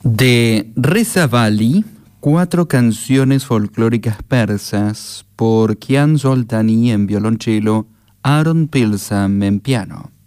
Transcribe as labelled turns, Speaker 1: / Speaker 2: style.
Speaker 1: De Reza Vali, 4 canciones folclóricas persas por Kian Zoltani en violonchelo, Aaron Pilsam en piano.